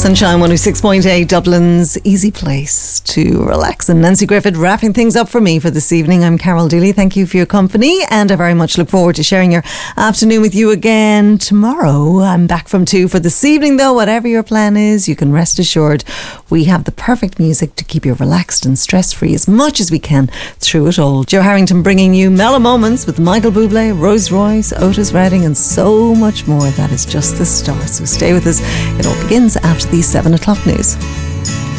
Sunshine 106.8, Dublin's easy place to relax. And Nancy Griffith wrapping things up for me for this evening. I'm Carol Dooley. Thank you for your company, and I very much look forward to sharing your afternoon with you again tomorrow. I'm back from 2 for this evening, though. Whatever your plan is, you can rest assured we have the perfect music to keep you relaxed and stress-free as much as we can through it all. Joe Harrington bringing you Mellow Moments with Michael Bublé, Rose Royce, Otis Redding, and so much more. That is just the start. So stay with us. It all begins after the 7 o'clock news.